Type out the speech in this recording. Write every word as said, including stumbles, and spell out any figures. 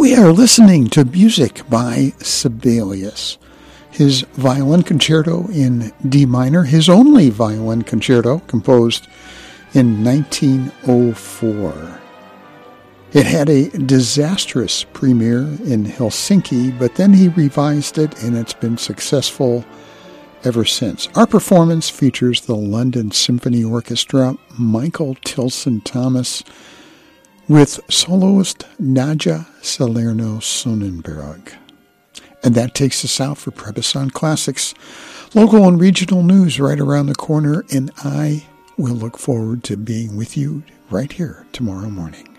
We are listening to music by Sibelius. His violin concerto in D minor, his only violin concerto, composed in nineteen oh four. It had a disastrous premiere in Helsinki, but then he revised it and it's been successful ever since. Our performance features the London Symphony Orchestra, Michael Tilson Thomas, with soloist Nadja Salerno-Sonnenberg. And that takes us out for Trebizond Classics. Local and regional news right around the corner, and I will look forward to being with you right here tomorrow morning.